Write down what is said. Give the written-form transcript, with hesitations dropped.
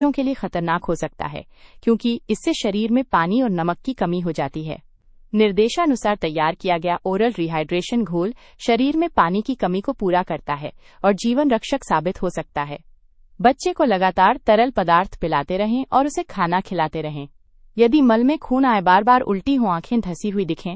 बच्चों के लिए खतरनाक हो सकता है क्योंकि इससे शरीर में पानी और नमक की कमी हो जाती है। निर्देशानुसार तैयार किया गया ओरल रिहाइड्रेशन घोल शरीर में पानी की कमी को पूरा करता है और जीवन रक्षक साबित हो सकता है। बच्चे को लगातार तरल पदार्थ पिलाते रहें और उसे खाना खिलाते रहें। यदि मल में खून आए, बार बार उल्टी हो, आंखें धंसी हुई दिखें